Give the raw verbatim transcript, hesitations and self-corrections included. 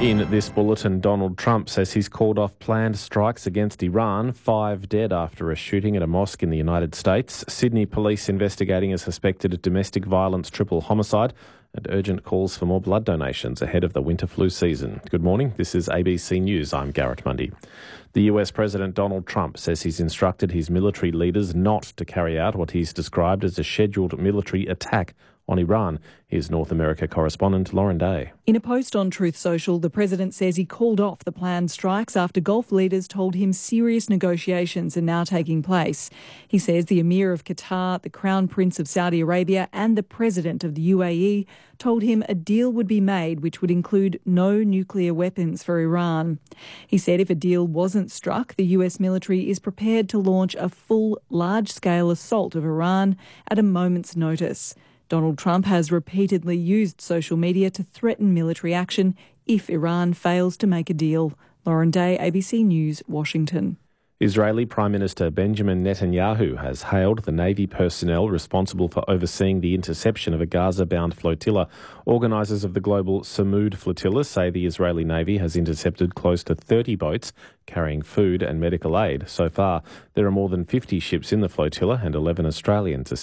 In this bulletin, Donald Trump says he's called off planned strikes against Iran, five dead after a shooting at a mosque in the United States. Sydney police investigating a suspected domestic violence triple homicide, and urgent calls for more blood donations ahead of the winter flu season. Good morning, this is A B C News. I'm Garrett Mundy. The U S President Donald Trump says he's instructed his military leaders not to carry out what he's described as a scheduled military attack on Iran. Here's North America correspondent Lauren Day. In a post on Truth Social, the president says he called off the planned strikes after Gulf leaders told him serious negotiations are now taking place. He says the Emir of Qatar, the Crown Prince of Saudi Arabia and the President of the U A E told him a deal would be made which would include no nuclear weapons for Iran. He said if a deal wasn't struck, the U S military is prepared to launch a full, large-scale assault of Iran at a moment's notice. Donald Trump has repeatedly used social media to threaten military action if Iran fails to make a deal. Lauren Day, A B C News, Washington. Israeli Prime Minister Benjamin Netanyahu has hailed the Navy personnel responsible for overseeing the interception of a Gaza-bound flotilla. Organisers of the global Samud flotilla say the Israeli Navy has intercepted close to thirty boats carrying food and medical aid. So far, there are more than fifty ships in the flotilla and eleven Australians assisting.